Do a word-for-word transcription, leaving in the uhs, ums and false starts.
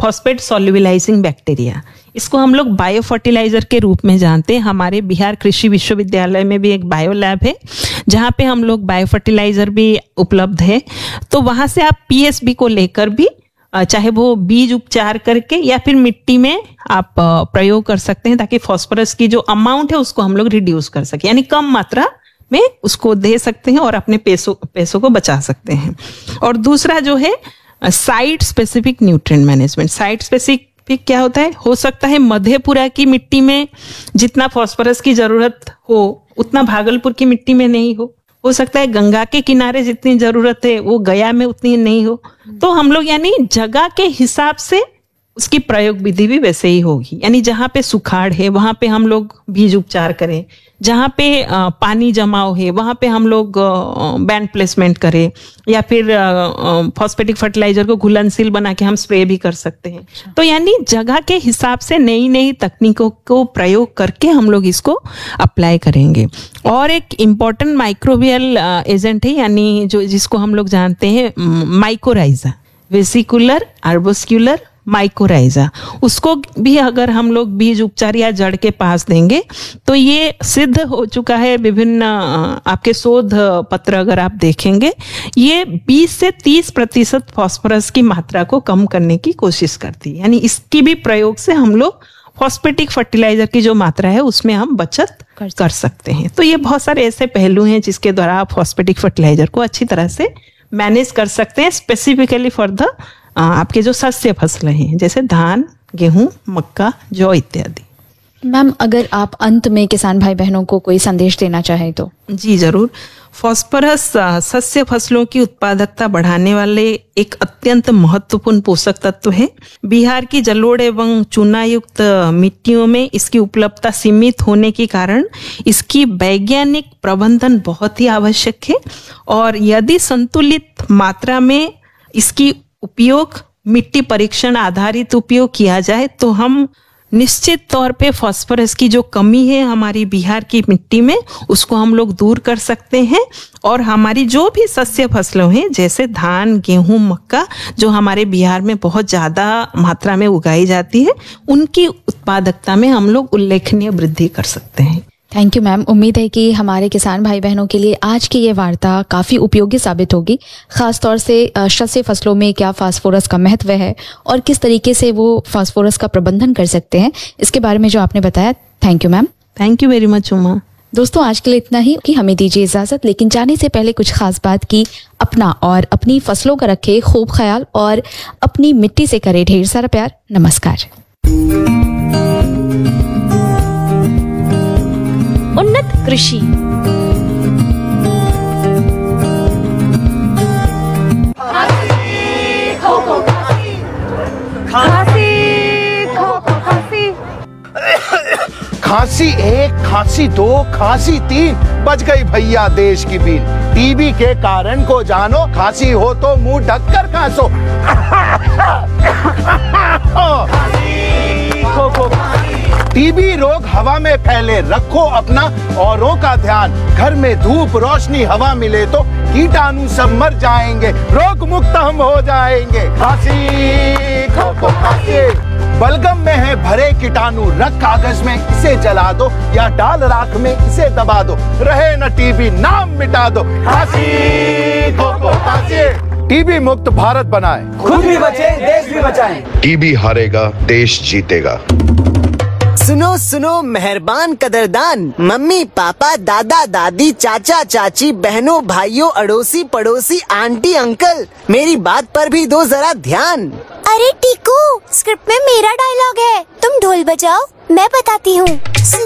Phosphate solubilising bacteria, इसको हम लोग बायो फर्टिलाइजर के रूप में जानते हैं। हमारे बिहार कृषि विश्वविद्यालय में भी एक बायो लैब है जहाँ पे हम लोग बायो फर्टिलाइजर भी उपलब्ध है। तो वहाँ से आप पीएसबी को लेकर भी चाहे वो बीज उपचार करके या फिर मिट्टी में आप प्रयोग कर सकते हैं, ताकि फास्फोरस की जो अमाउंट है उसको हम लोग रिड्यूस कर सके, यानी कम मात्रा में उसको दे सकते हैं और अपने पैसों पैसों को बचा सकते हैं। और दूसरा जो है site specific nutrient management. Site specific क्या होता है? हो सकता है मधेपुरा की मिट्टी में जितना फास्फोरस की जरूरत हो उतना भागलपुर की मिट्टी में नहीं हो हो सकता है गंगा के किनारे जितनी जरूरत है वो गया में उतनी नहीं हो। तो हम लोग यानी जगह के हिसाब से उसकी प्रयोग विधि भी वैसे ही होगी, यानी जहाँ पे सुखाड़ है वहां पे हम लोग बीज उपचार करें, जहाँ पे पानी जमाव है वहां पे हम लोग बैंड प्लेसमेंट करें, या फिर फॉस्फेटिक फर्टिलाइजर को घुलनशील बना के हम स्प्रे भी कर सकते हैं। तो यानी जगह के हिसाब से नई नई तकनीकों को प्रयोग करके हम लोग इसको अप्लाई करेंगे। और एक इम्पॉर्टेंट माइक्रोबियल एजेंट है, यानी जो जिसको हम लोग जानते हैं माइकोराइजा, वेसिकुलर आर्बोस्क्यूलर माइकोराइजा, उसको भी अगर हम लोग बीज उपचार या जड़ के पास देंगे तो ये सिद्ध हो चुका है। विभिन्न आपके शोध पत्र अगर आप देखेंगे, ये बीस से तीस प्रतिशत फास्फोरस की मात्रा को कम करने की कोशिश करती है, यानी इसकी भी प्रयोग से हम लोग फॉस्फेटिक फर्टिलाइजर की जो मात्रा है उसमें हम बचत कर, कर सकते हैं। तो ये बहुत सारे ऐसे पहलू हैं जिसके द्वारा आप फॉस्फेटिक फर्टिलाइजर को अच्छी तरह से मैनेज कर सकते हैं, स्पेसिफिकली फॉर द आपके जो शस्य फसलें हैं जैसे धान, गेहूं, मक्का, जौ इत्यादि। मैम, अगर आप अंत में किसान भाई बहनों को कोई संदेश देना चाहें तो? जी जरूर। फास्फोरस शस्य फसलों की उत्पादकता बढ़ाने वाले एक अत्यंत महत्वपूर्ण पोषक तत्व है। बिहार की जलोढ़ एवं चूना युक्त मिट्टियों में इसकी उपलब्धता सीमित होने के कारण इसकी वैज्ञानिक प्रबंधन बहुत ही आवश्यक है, और यदि संतुलित मात्रा में इसकी उपयोग, मिट्टी परीक्षण आधारित उपयोग किया जाए तो हम निश्चित तौर पे फास्फोरस की जो कमी है हमारी बिहार की मिट्टी में उसको हम लोग दूर कर सकते हैं, और हमारी जो भी शस्य फसलें हैं जैसे धान, गेहूं, मक्का जो हमारे बिहार में बहुत ज़्यादा मात्रा में उगाई जाती है, उनकी उत्पादकता में हम लोग उल्लेखनीय वृद्धि कर सकते हैं। Thank you ma'am. उम्मीद है कि हमारे किसान भाई बहनों के लिए आज की ये वार्ता काफ़ी उपयोगी साबित होगी, ख़ास तौर से शस्य फसलों में क्या फास्फोरस का महत्व है और किस तरीके से वो फास्फोरस का प्रबंधन कर सकते हैं, इसके बारे में जो आपने बताया। Thank you ma'am. Thank you very much Uma. दोस्तों, आज के लिए इतना ही कि हमें दीजिए इजाज़त, लेकिन जाने से पहले कुछ खास बात की अपना और अपनी फसलों का रखे खूब ख्याल और अपनी मिट्टी से करे ढेर सारा प्यार। नमस्कार। उन्नत कृषि। खांसी एक, खांसी दो, खांसी तीन, बच गई भैया देश की बीन। टीबी के कारण को जानो, खांसी हो तो मुंह ढककर खांसो। टीबी रोग हवा में फैले, रखो अपना औरों का ध्यान। घर में धूप, रोशनी, हवा मिले तो कीटाणु सब मर जाएंगे, रोग मुक्त हम हो जाएंगे। खांसी खो खो खांसी, बलगम में है भरे कीटाणु, रख कागज में इसे जला दो या डाल राख में इसे दबा दो, रहे न टीबी नाम मिटा दो। खांसी खो खो खांसी। टीबी मुक्त भारत बनाए, खुद भी बचे देश भी बचाएं। टीबी हारेगा देश जीतेगा। सुनो सुनो मेहरबान कदरदान, मम्मी पापा, दादा दादी, चाचा चाची, बहनों भाइयों, अड़ोसी पड़ोसी, आंटी अंकल, मेरी बात पर भी दो जरा ध्यान। अरे टीकू, स्क्रिप्ट में मेरा डायलॉग है, तुम ढोल बजाओ, मैं बताती हूँ।